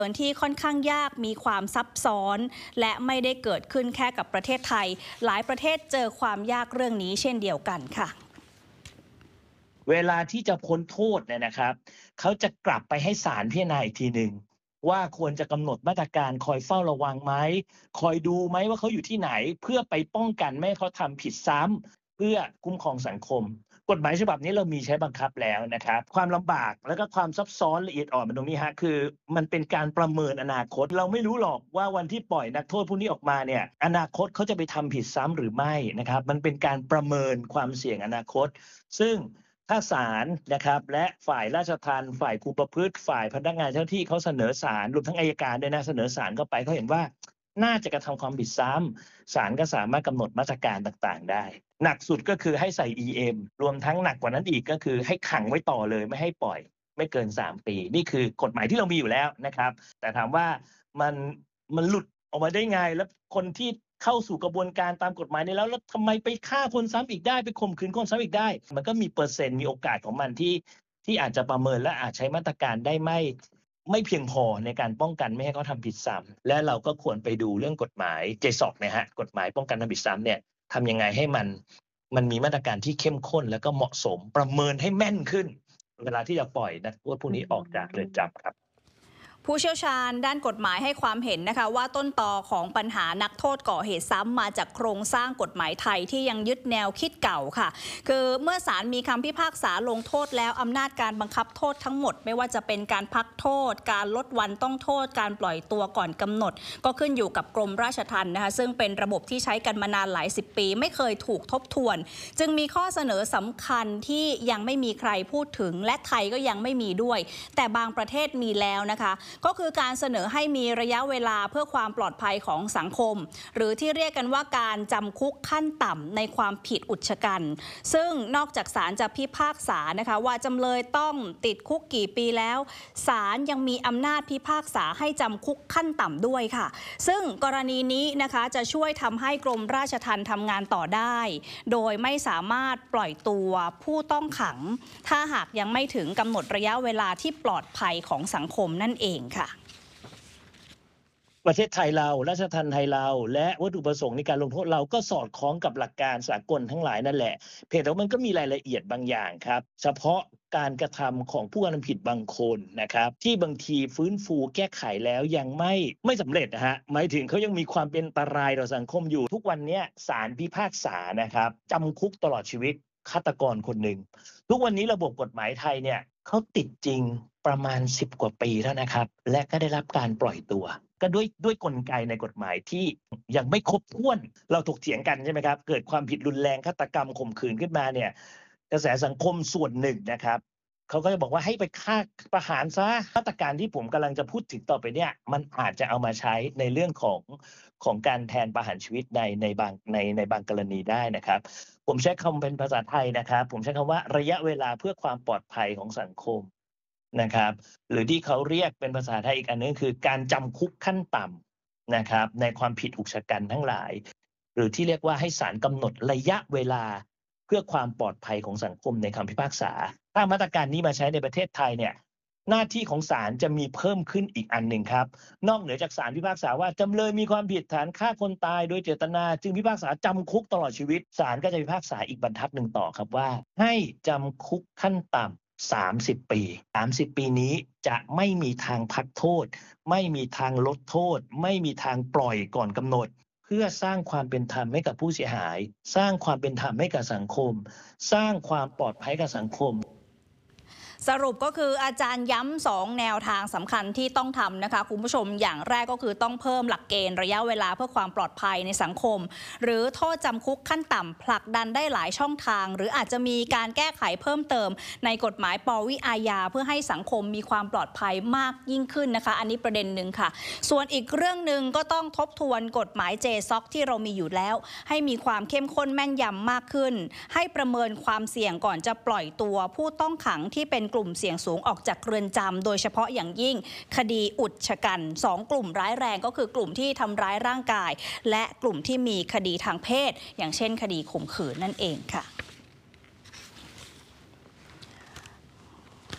ที่ค่อนข้างยากมีความซับซ้อนและไม่ได้เกิดขึ้นแค่กับประเทศไทยหลายประเทศเจอความยากเรื่องนี้เช่นเดียวกันค่ะเวลาที่จะพ้นโทษเนี่ยนะครับเขาจะกลับไปให้ศาลพิจารณาอีกทีหนึ่งว่าควรจะกำหนดมาตรการคอยเฝ้าระวังไหมคอยดูไหมว่าเขาอยู่ที่ไหนเพื่อไปป้องกันไม่ให้เขาทำผิดซ้ำเพื่อคุ้มครองสังคมกฎหมายฉบับนี้เรามีใช้บังคับแล้วนะครับความลำบากและก็ความซับซ้อนละเอียดอ่อนมันตรงนี้ฮะคือมันเป็นการประเมินอนาคตเราไม่รู้หรอกว่าวันที่ปล่อยนักโทษพวกนี้ออกมาเนี่ยอนาคตเขาจะไปทำผิดซ้ำหรือไม่นะครับมันเป็นการประเมินความเสี่ยงอนาคตซึ่งถ้าศาลนะครับและฝ่ายราชทัณฑ์ฝ่ายคุมประพฤติฝ่ายพนักงานเจ้าหน้าที่เขาเสนอศาลรวมทั้งอัยการด้วยนะเสนอศาลเข้าไปเขาเห็นว่าน่าจะกระทำความผิดซ้ำศาลก็สามารถกำหนดมาตรการต่างๆได้หนักสุดก็คือให้ใส่ EM รวมทั้งหนักกว่านั้นอีกก็คือให้ขังไว้ต่อเลยไม่ให้ปล่อยไม่เกิน3ปีนี่คือกฎหมายที่เรามีอยู่แล้วนะครับแต่ถามว่ามันหลุดออกมาได้ไงแล้วคนที่เข้าสู่กระบวนการตามกฎหมายนี้แล้วทำไมไปฆ่าคนซ้ำอีกได้ไปข่มขืนคนซ้ำอีกได้มันก็มีเปอร์เซ็นต์มีโอกาสของมันที่อาจจะประเมินและอาจใช้มาตรการได้ไม่เพียงพอในการป้องกันไม่ให้เขาทำผิดซ้ำและเราก็ควรไปดูเรื่องกฎหมาย JSOC นะฮะกฎหมายป้องกันทำผิดซ้ำเนี่ยทำยังไงให้มันมีมาตรการที่เข้มข้นแล้วก็เหมาะสมประเมินให้แม่นขึ้นเวลาที่จะปล่อยนักโทษพวกนี้ออกจากเรือนจำครับผู้เชี่ยวชาญด้านกฎหมายให้ความเห็นนะคะว่าต้นตอของปัญหานักโทษก่อเหตุซ้ำมาจากโครงสร้างกฎหมายไทยที่ยังยึดแนวคิดเก่าค่ะคือเมื่อศาลมีคำพิพากษาลงโทษแล้วอำนาจการบังคับโทษทั้งหมดไม่ว่าจะเป็นการพักโทษการลดวันต้องโทษการปล่อยตัวก่อนกำหนดก็ขึ้นอยู่กับกรมราชทัณฑ์นะคะซึ่งเป็นระบบที่ใช้กันมานานหลายสิบปีไม่เคยถูกทบทวนจึงมีข้อเสนอสำคัญที่ยังไม่มีใครพูดถึงและไทยก็ยังไม่มีด้วยแต่บางประเทศมีแล้วนะคะก็คือการเสนอให้มีระยะเวลาเพื่อความปลอดภัยของสังคมหรือที่เรียกกันว่าการจำคุกขั้นต่ำในความผิดอุกชะกันซึ่งนอกจากศาลจะพิพากษานะคะว่าจำเลยต้องติดคุกกี่ปีแล้วศาลยังมีอำนาจพิพากษาให้จำคุกขั้นต่ำด้วยค่ะซึ่งกรณีนี้นะคะจะช่วยทำให้กรมราชทัณฑ์ทำงานต่อได้โดยไม่สามารถปล่อยตัวผู้ต้องขังถ้าหากยังไม่ถึงกำหนดระยะเวลาที่ปลอดภัยของสังคมนั่นเองค่ะประเทศไทยเราราชทัณฑ์ไทยเราและวัตถุประสงค์ในการลงโทษเราก็สอดคล้องกับหลักการสากลทั้งหลายนั่นแหละเพียงแต่ว่ามันก็มีรายละเอียดบางอย่างครับเฉพาะการกระทำของผู้กระทำผิดบางคนนะครับที่บางทีฟื้นฟูแก้ไขแล้วยังไม่สำเร็จนะฮะหมายถึงเขายังมีความเป็นอันตรายต่อสังคมอยู่ทุกวันนี้ศาลพิพากษานะครับจำคุกตลอดชีวิตฆาตกรคนหนึ่งทุกวันนี้ระบบกฎหมายไทยเนี่ยเขาติดจริงประมาณ10 กว่าปีแล้วนะครับและก็ได้รับการปล่อยตัวก็ด้วยกลไกในกฎหมายที่ยังไม่ครบถ้วนเราถกเถียงกันใช่ไหมครับเกิดความผิดรุนแรงฆาตกรรมข่มขืนขึ้นมาเนี่ยกระแสสังคมส่วนหนึ่งนะครับเขาก็จะบอกว่าให้ไปฆ่าประหารซะมาตรการที่ผมกำลังจะพูดถึงต่อไปเนี่ยมันอาจจะเอามาใช้ในเรื่องของการแทนประหารชีวิตในบางกรณีได้นะครับผมใช้คำเป็นภาษาไทยนะครับผมใช้คำว่าระยะเวลาเพื่อความปลอดภัยของสังคมนะครับหรือที่เขาเรียกเป็นภาษาไทยอีกอันนึงคือการจำคุกขั้นต่ำนะครับในความผิดอุกชะกันทั้งหลายหรือที่เรียกว่าให้ศาลกำหนดระยะเวลาเพื่อความปลอดภัยของสังคมในคำพิพากษาถ้ามาตรการนี้มาใช้ในประเทศไทยเนี่ยหน้าที่ของศาลจะมีเพิ่มขึ้นอีกอันหนึ่งครับนอกเหนือจากศาลพิพากษาว่าจำเลยมีความผิดฐานฆ่าคนตายโดยเจตนาจึงพิพากษาจำคุกตลอดชีวิตศาลก็จะพิพากษาอีกบรรทัดหนึ่งต่อครับว่าให้จำคุกขั้นต่ำ30 ปี30 ปีนี้จะไม่มีทางพักโทษไม่มีทางลดโทษไม่มีทางปล่อยก่อนกำหนดเพื่อสร้างความเป็นธรรมให้กับผู้เสียหายสร้างความเป็นธรรมให้กับสังคมสร้างความปลอดภัยกับสังคมสรุปก็คืออาจารย์ย้ำ2แนวทางสำคัญที่ต้องทำนะคะคุณผู้ชมอย่างแรกก็คือต้องเพิ่มหลักเกณฑ์ระยะเวลาเพื่อความปลอดภัยในสังคมหรือโทษจำคุกขั้นต่ำผลักดันได้หลายช่องทางหรืออาจจะมีการแก้ไขเพิ่มเติมในกฎหมายปวิอาญาเพื่อให้สังคมมีความปลอดภัยมากยิ่งขึ้นนะคะอันนี้ประเด็นหนึ่งค่ะส่วนอีกเรื่องหนึ่งก็ต้องทบทวนกฎหมาย JSOC ที่เรามีอยู่แล้วให้มีความเข้มข้นแม่นยำมากขึ้นให้ประเมินความเสี่ยงก่อนจะปล่อยตัวผู้ต้องขังที่เป็นกลุ่มเสี่ยงสูงออกจากเรือนจำโดยเฉพาะอย่างยิ่งคดีอุกชะกัน2 กลุ่มร้ายแรงก็คือกลุ่มที่ทำร้ายร่างกายและกลุ่มที่มีคดีทางเพศอย่างเช่นคดีข่มขืนนั่นเองค่ะ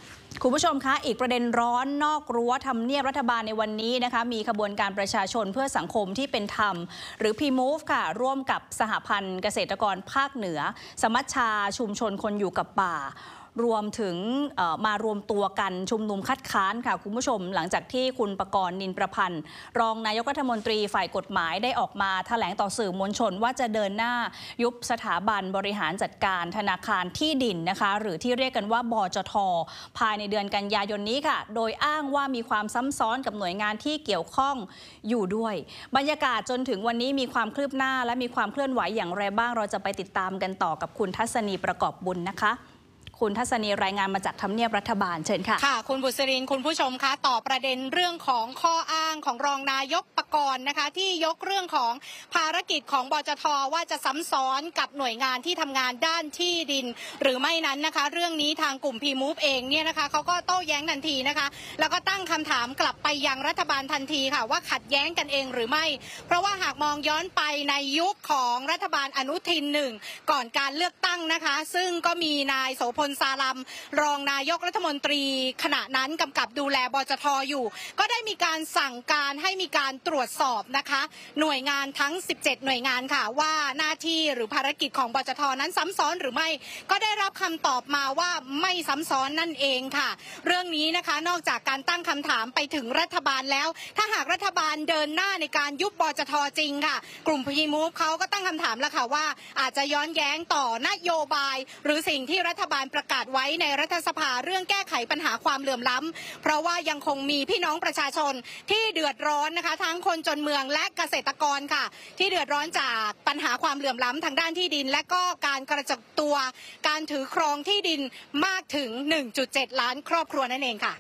คุณผู้ชมคะอีกประเด็นร้อนนอกรั้วทำเนียบรัฐบาลในวันนี้นะคะมีขบวนการประชาชนเพื่อสังคมที่เป็นธรรมหรือ PMove ค่ะร่วมกับสหพันธ์เกษตรกรภาคเหนือสมัชชาชุมชนคนอยู่กับป่ารวมถึงมารวมตัวกันชุมนุมคัดค้านค่ะคุณผู้ชมหลังจากที่คุณประกรณ์ นินประพันธ์รองนายกรัฐมนตรีฝ่ายกฎหมายได้ออกมาแถลงต่อสื่อมวลชนว่าจะเดินหน้ายุบสถาบันบริหารจัดการธนาคารที่ดินนะคะหรือที่เรียกกันว่าบจท.ภายในเดือนกันยายนนี้ค่ะโดยอ้างว่ามีความซ้ำซ้อนกับหน่วยงานที่เกี่ยวข้องอยู่ด้วยบรรยากาศจนถึงวันนี้มีความคืบหน้าและมีความเคลื่อนไหวอย่างไรบ้างเราจะไปติดตามกันต่อกับคุณทัศนีประกอบบุญนะคะคุณทัศนีรายงานมาจากทำเนียบรัฐบาลเชิญค่ะค่ะคุณบุษรินคุณผู้ชมคะต่อประเด็นเรื่องของข้ออ้างของรองนายกประกรณ์นะคะที่ยกเรื่องของภารกิจของบจท.ว่าจะซ้ำซ้อนกับหน่วยงานที่ทำงานด้านที่ดินหรือไม่นั้นนะคะเรื่องนี้ทางกลุ่ม PMove เองเนี่ยนะคะเขาก็โต้แย้งทันทีนะคะแล้วก็ตั้งคำถามกลับไปยังรัฐบาลทันทีค่ะว่าขัดแย้งกันเองหรือไม่เพราะว่าหากมองย้อนไปในยุคของรัฐบาลอนุทิน1ก่อนการเลือกตั้งนะคะซึ่งก็มีนายโสพลซาลัมรองนายกรัฐมนตรีขณะนั้นกำกับดูแลบจท.อยู่ก็ได้มีการสั่งการให้มีการตรวจสอบนะคะหน่วยงานทั้ง17หน่วยงานค่ะว่าหน้าที่หรือภารกิจของบจท.นั้นซ้ำซ้อนหรือไม่ก็ได้รับคำตอบมาว่าไม่ซ้ำซ้อนนั่นเองค่ะเรื่องนี้นะคะนอกจากการตั้งคำถามไปถึงรัฐบาลแล้วถ้าหากรัฐบาลเดินหน้าในการยุบบจท.จริงค่ะกลุ่ม PMove เขาก็ตั้งคำถามแล้วค่ะว่าอาจจะย้อนแย้งต่อนโยบายหรือสิ่งที่รัฐบาลประกาศไว้ในรัฐสภาเรื่องแก้ไขปัญหาความเหลื่อมล้ำเพราะว่ายังคงมีพี่น้องประชาชนที่เดือดร้อนนะคะทั้งคนจนเมืองและเกษตรกรค่ะที่เดือดร้อนจากปัญหาความเหลื่อมล้ำทางด้านที่ดินและก็การกระจุกตัวการถือครองที่ดินมากถึง 1.7 ล้านครอบครัวนั่นเองค่ะ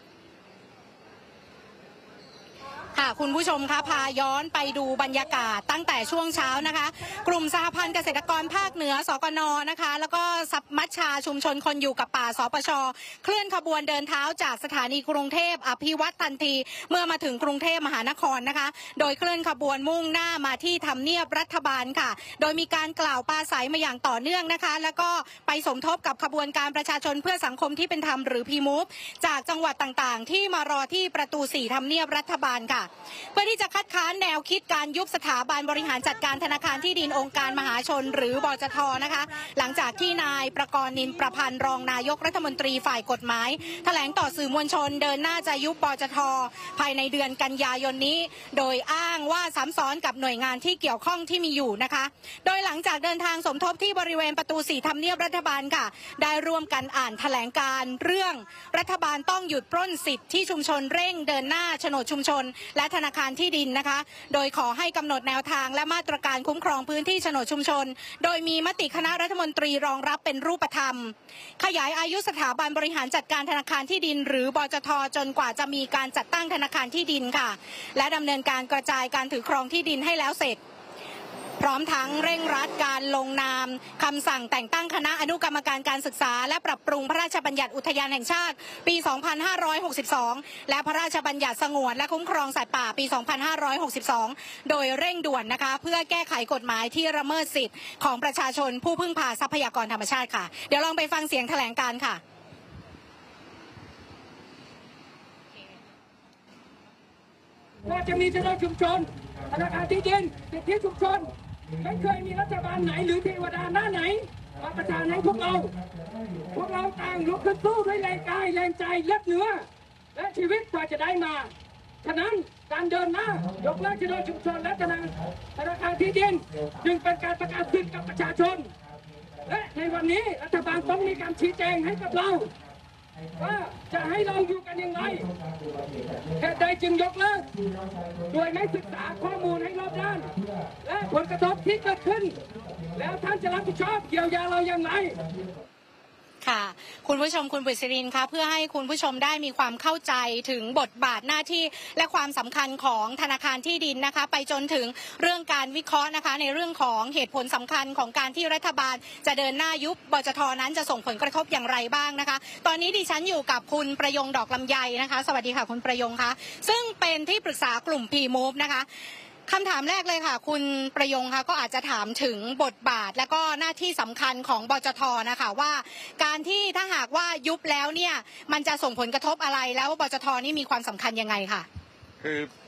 ค่ะคุณผู้ชมคะพาย้อนไปดูบรรยากาศตั้งแต่ช่วงเช้านะคะกลุ่มสหพันธ์เกษตรกรภาคเหนือสกน.นะคะแล้วก็สมัชชาชุมชนคนอยู่กับป่าสปช.เคลื่อนขบวนเดินเท้าจากสถานีกรุงเทพอภิวัตทันทีเมื่อมาถึงกรุงเทพมหานครนะคะโดยเคลื่อนขบวนมุ่งหน้ามาที่ทำเนียบรัฐบาลค่ะโดยมีการกล่าวปราศัยมาอย่างต่อเนื่องนะคะแล้วก็ไปสมทบกับขบวนการประชาชนเพื่อสังคมที่เป็นธรรมหรือ PMove จากจังหวัดต่างๆที่มารอที่ประตู4ทำเนียบรัฐบาลค่ะเพื่อที่จะคัดค้านแนวคิดการยุบสถาบันบริหารจัดการธนาคารที่ดินองค์การมหาชนหรือบจท.นะคะหลังจากที่นายประกรณ์ นินประพันธ์รองนายกรัฐมนตรีฝ่ายกฎหมายแถลงต่อสื่อมวลชนเดินหน้าจะยุบบจท.ภายในเดือนกันยายนนี้โดยอ้างว่าซ้ำซ้อนกับหน่วยงานที่เกี่ยวข้องที่มีอยู่นะคะโดยหลังจากเดินทางสมทบที่บริเวณประตู4ทำเนียบรัฐบาลค่ะได้ร่วมกันอ่านแถลงการเรื่องรัฐบาลต้องหยุดปล้นสิทธิ์ที่ชุมชนเร่งเดินหน้าโฉนดชุมชนและธนาคารที่ดินนะคะโดยขอให้กำหนดแนวทางและมาตรการคุ้มครองพื้นที่โฉนดชุมชนโดยมีมติคณะรัฐมนตรีรองรับเป็นรูปธรรมขยายอายุสถาบันบริหารจัดการธนาคารที่ดินหรือบจท.จนกว่าจะมีการจัดตั้งธนาคารที่ดินค่ะและดำเนินการกระจายการถือครองที่ดินให้แล้วเสร็จพร้อมทั้งเร่งรัดการลงนามคำสั่งแต่งตั้งคณะอนุกรรมการการศึกษาและปรับปรุงพระราชบัญญัติอุทยานแห่งชาติปี 2562 และพระราชบัญญัติสงวนและคุ้มครองสัตว์ป่าปี 2562 โดยเร่งด่วนนะคะเพื่อแก้ไขกฎหมายที่ละเมิดสิทธิ์ของประชาชนผู้พึ่งพาทรัพยากรธรรมชาติค่ะเดี๋ยวลองไปฟังเสียงแถลงการค่ะว่าจะมีโฉนดชุมชนธนาคารที่ดินสิทธิชุมชนไม่เคยมีรัฐบาลไหนหรือเทวดาหน้าไหนมาประทานให้พวกเราต่างลุกขึ้นสู้ด้วยแรงกายแรงใจเลือดเนื้อและชีวิตกว่าจะได้มาฉะนั้นการเดินหน้ายกเลิกโฉนดชุมชนและธนาคารที่ดินจึงเป็นการประกาศสิทธิกับประชาชนและในวันนี้รัฐบาลต้องมีการชี้แจงให้กับเราว่าจะให้เราอยู่กันยังไงเหตุใดจึงยกเลิกโดยไม่ศึกษาข้อมูลให้รอบด้านและผลกระทบที่เกิดขึ้นแล้วท่านจะรับผิดชอบเยียวยาเราอย่างไรค่ะคุณผู้ชมคุณบุษรินคะเพื่อให้คุณผู้ชมได้มีความเข้าใจถึงบทบาทหน้าที่และความสำคัญของธนาคารที่ดินนะคะไปจนถึงเรื่องการวิเคราะห์นะคะในเรื่องของเหตุผลสำคัญของการที่รัฐบาลจะเดินหน้ายุบบจท.นั้นจะส่งผลกระทบอย่างไรบ้างนะคะตอนนี้ดิฉันอยู่กับคุณประยงดอกลำไยนะคะสวัสดีค่ะคุณประยงคะซึ่งเป็นที่ปรึกษากลุ่ม PMove นะคะคำถามแรกเลยค่ะคุณประยงค่ะก็อาจจะถามถึงบทบาทและก็หน้าที่สำคัญของบจท.นะคะว่าการที่ถ้าหากว่ายุบแล้วเนี่ยมันจะส่งผลกระทบอะไรแล้วบจท.นี่มีความสำคัญยังไงค่ะคือ